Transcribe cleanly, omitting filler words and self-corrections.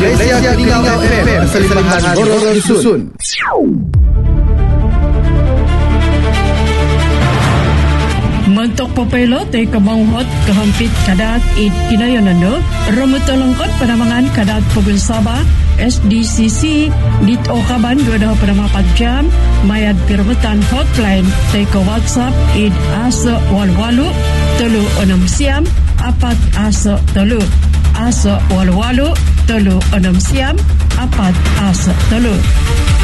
Malaysia Tinggal FM, Persembahan Horor Dusun. Mentok popelo te kemauhot kehampit kadat id kinayonando remutolongkot penamangan kadat Pogun Sabah SDCC dit okaban 24 jam mayat pirmetan hotline te ke WhatsApp id asa walwalu telu 6 siam apat asa telu asa walwalu telu 6 siam apat asa telu